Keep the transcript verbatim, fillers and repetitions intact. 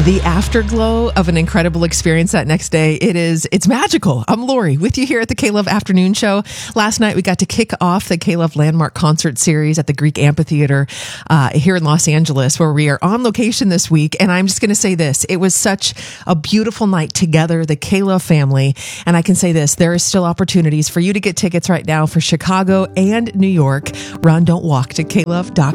The afterglow of an incredible experience that next day, it is, it's magical. I'm Lori with you here at the K-Love Afternoon Show. Last night, we got to kick off the K-Love Landmark Concert Series at the Greek Amphitheater uh, here in Los Angeles, where we are on location this week. And I'm just going to say this, it was such a beautiful night together, the K-Love family. And I can say this, there is still opportunities for you to get tickets right now for Chicago and New York. Run, don't walk to K Love dot